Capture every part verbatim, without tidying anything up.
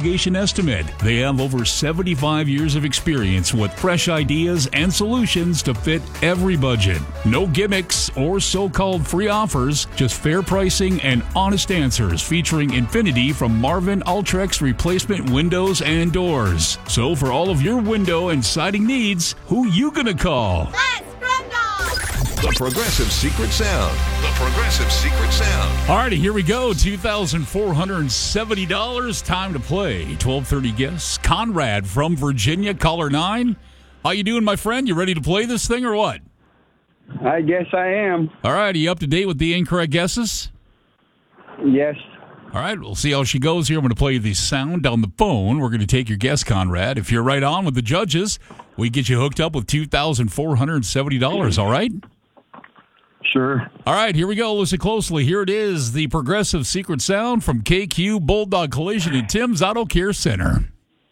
obligation estimate. They have over seventy-five years of experience with fresh ideas and solutions to fit every budget. No gimmicks or so-called free offers, just fair pricing and honest answers featuring Infinity from Marvin Ultrex replacement windows and doors. So for all of your window and siding needs, who you gonna call? Let's Grendel! The Progressive Secret Sound. The Progressive Secret Sound. All righty, here we go. two thousand four hundred seventy dollars. Time to play. twelve thirty guess. Conrad from Virginia, caller nine. How you doing, my friend? You ready to play this thing or what? I guess I am. All right, are you up to date with the incorrect guesses? Yes. All right, we'll see how she goes here. I'm going to play you the sound on the phone. We're going to take your guess, Conrad. If you're right on with the judges, we get you hooked up with two thousand four hundred seventy dollars, all right? Sure. All right, here we go. Listen closely. Here it is, the Progressive Secret Sound from K Q, Bulldog Collision, and Tim's Auto Care Center.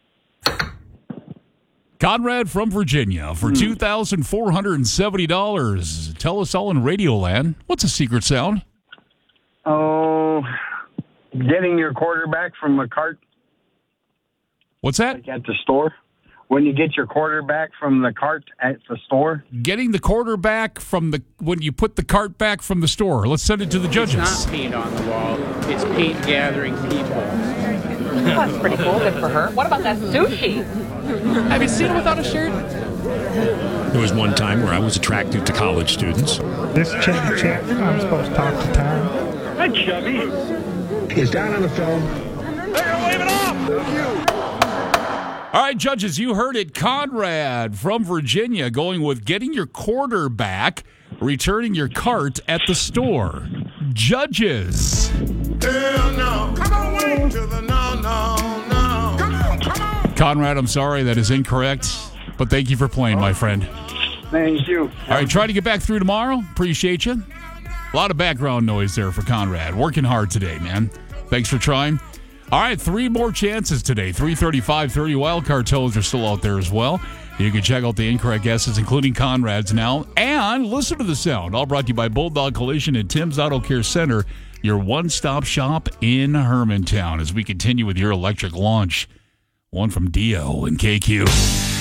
Conrad from Virginia for two thousand four hundred seventy dollars. Tell us all in Radioland. What's a secret sound? Oh, getting your quarterback from the cart. What's that? Like at the store. When you get your quarterback from the cart at the store. Getting the quarterback from the when you put the cart back from the store. Let's send it to the judges. It's not paint on the wall. It's paint gathering people. That's pretty cool. Good for her. What about that sushi? Have you seen it without a shirt? There was one time where I was attracted to college students. This is Chevy Check. I'm supposed to talk to Tom. Hi, Chubby. He's down on the phone. They're waving off. Thank you. All right, judges, you heard it. Conrad from Virginia going with getting your quarterback, returning your cart at the store. Judges. Hell no. Come on, wait to the no, no, no. Come on, come on. Conrad, I'm sorry, that is incorrect, but thank you for playing, my friend. Thank you. All right, try to get back through tomorrow. Appreciate you. A lot of background noise there for Conrad. Working hard today, man. Thanks for trying. All right, three more chances today. three thirty, five thirty. Wildcard totals are still out there as well. You can check out the incorrect guesses, including Conrad's now. And listen to the sound. All brought to you by Bulldog Collision and Tim's Auto Care Center, your one-stop shop in Hermantown, as we continue with your electric launch. One from Dio and K Q.